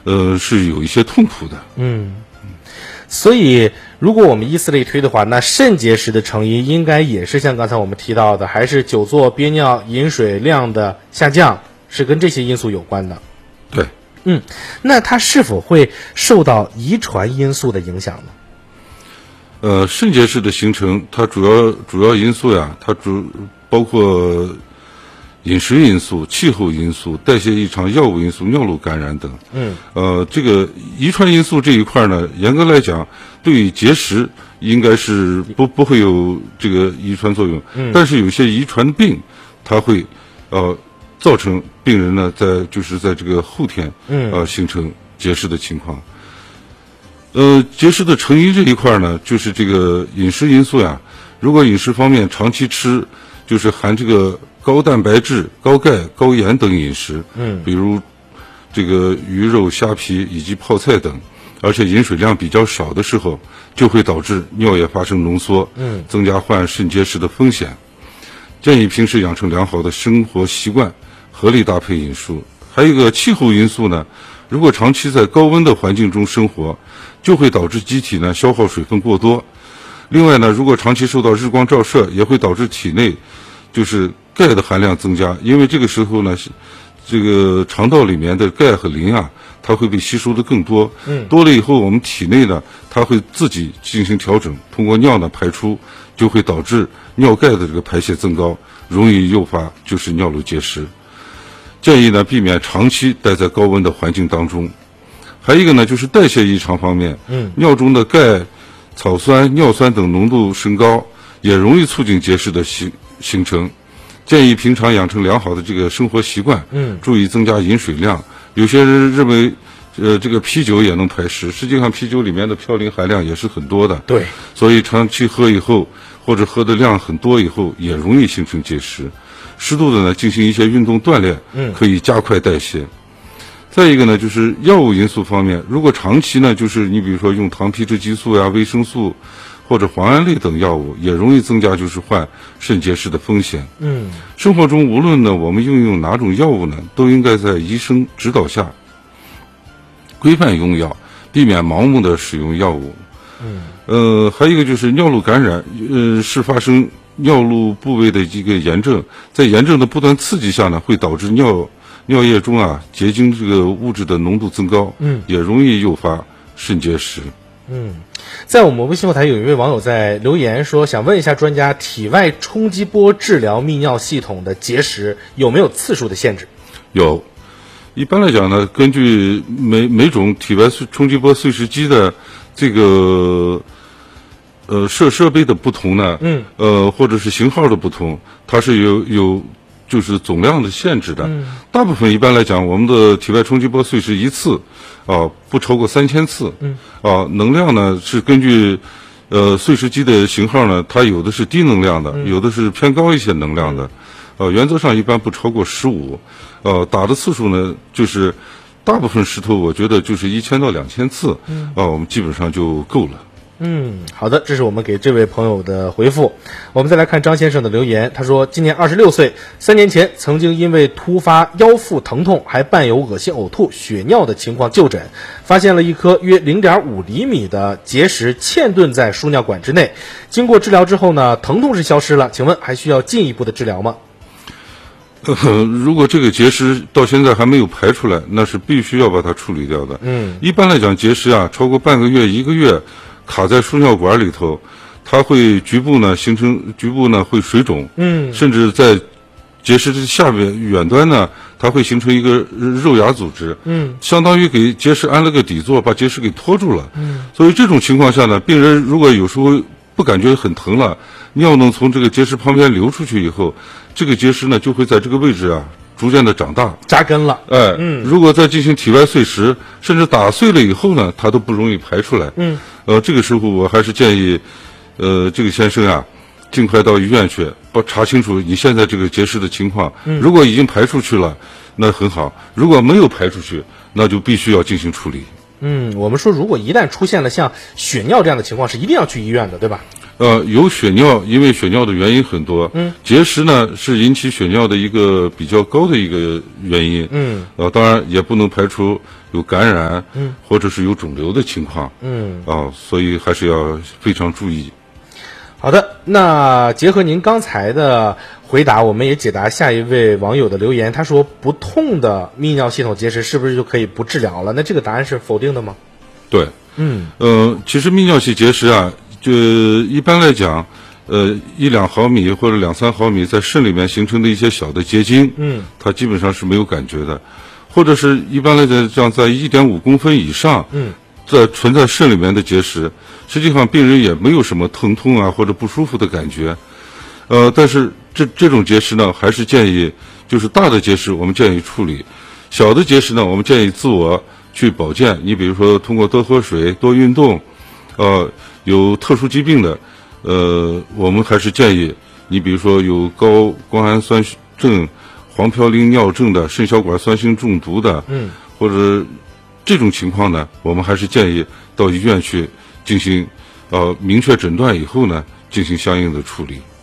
是有一些痛苦的。 所以如果我们依此类推的话，那肾结石的成因应该也是像刚才我们提到的，还是久坐憋尿、饮水量的下降，是跟这些因素有关的。 对。 那它是否会受到遗传因素的影响呢？ 肾结石的形成，它主要因素呀，它包括饮食因素、气候因素、代谢异常、药物因素、尿路感染等。这个遗传因素这一块呢，严格来讲，对于结石应该是不会有这个遗传作用。但是有些遗传病，它会造成病人呢在这个后天形成结石的情况。结石的成因这一块呢，就是这个饮食因素呀。如果饮食方面长期吃就是含这个高蛋白质、高钙、高盐等饮食，比如这个鱼肉、虾皮以及泡菜等，而且饮水量比较少的时候，就会导致尿液发生浓缩，增加患肾结石的风险。建议平时养成良好的生活习惯，合理搭配饮食。还有一个气候因素呢，如果长期在高温的环境中生活，就会导致机体呢消耗水分过多。另外呢，如果长期受到日光照射，也会导致体内就是钙的含量增加，因为这个时候呢，这个肠道里面的钙和磷啊，它会被吸收的更多。多了以后，我们体内呢，它会自己进行调整，通过尿呢排出，就会导致尿钙的这个排泄增高，容易诱发就是尿路结石。建议呢避免长期待在高温的环境当中。还有一个呢，就是代谢异常方面，尿中的钙、草酸、尿酸等浓度升高，也容易促进结石的形成。建议平常养成良好的这个生活习惯，注意增加饮水量。有些人认为，这个啤酒也能排石，实际上啤酒里面的嘌呤含量也是很多的。 对， 所以长期喝以后，或者喝的量很多以后，也容易形成结石。适度的呢进行一些运动锻炼，可以加快代谢。再一个呢，就是药物因素方面，如果长期呢，就是你比如说用糖皮质激素呀、维生素或者磺胺类等药物，也容易增加就是患肾结石的风险。生活中无论呢我们运用哪种药物呢，都应该在医生指导下规范用药，避免盲目的使用药物。还有一个就是尿路感染，是发生尿路部位的一个炎症，在炎症的不断刺激下呢，会导致尿液中啊结晶这个物质的浓度增高，也容易诱发肾结石。 在我们微信后台有一位网友在留言说，想问一下专家，体外冲击波治疗泌尿系统的结石有没有次数的限制？ 有，一般来讲呢，根据每种体外冲击波碎石机的这个设备的不同呢，或者是型号的不同，它是有就是总量的限制的。大部分一般来讲，我们的体外冲击波碎石一次不超过3000次。能量呢是根据碎石机的型号呢，它有的是低能量的，有的是偏高一些能量的。原则上一般不超过15。打的次数呢，就是大部分石头我觉得就是1000到2000次，我们基本上就够了。 好的，这是我们给这位朋友的回复。我们再来看张先生的留言，他说今年26岁，3年前曾经因为突发腰腹疼痛还伴有恶心呕吐、血尿的情况就诊，发现了一颗约0.5厘米的结石嵌顿在输尿管之内。经过治疗之后呢，疼痛是消失了，请问还需要进一步的治疗吗？ 如果这个结石到现在还没有排出来，那是必须要把它处理掉的。一般来讲，结石啊超过半个月、1个月卡在输尿管里头，它会局部呢会水肿，甚至在结石的下面远端呢，它会形成一个肉芽组织，相当于给结石安了个底座，把结石给拖住了。所以这种情况下呢，病人如果有时候不感觉很疼了，尿能从这个结石旁边流出去以后，这个结石呢就会在这个位置啊逐渐的长大扎根了。 如果再进行体外碎石，甚至打碎了以后呢，它都不容易排出来。这个时候我还是建议这个先生啊尽快到医院去查清楚你现在这个结石的情况。如果已经排出去了，那很好；如果没有排出去，那就必须要进行处理。 我们说如果一旦出现了像血尿这样的情况，是一定要去医院的，对吧？ 有血尿，因为血尿的原因很多。结石呢是引起血尿的一个比较高的一个原因。当然也不能排除有感染，或者是有肿瘤的情况。所以还是要非常注意。 好的，那结合您刚才的回答，我们也解答下一位网友的留言。他说，不痛的泌尿系统结石是不是就可以不治疗了？那这个答案是否定的吗？ 对，其实泌尿系结石啊，就一般来讲，1-2毫米或者2-3毫米在肾里面形成的一些小的结晶，它基本上是没有感觉的，或者是一般来讲在1.5公分以上，存在肾里面的结石，实际上病人也没有什么疼痛啊或者不舒服的感觉，但是这种结石呢，还是建议就是大的结石我们建议处理，小的结石呢，我们建议自我去保健。你比如说通过多喝水、多运动，有特殊疾病的，我们还是建议你比如说有高胱氨酸症、黄嘌呤尿症的、肾小管酸性中毒的，或者这种情况呢，我们还是建议到医院去进行明确诊断以后呢，进行相应的处理。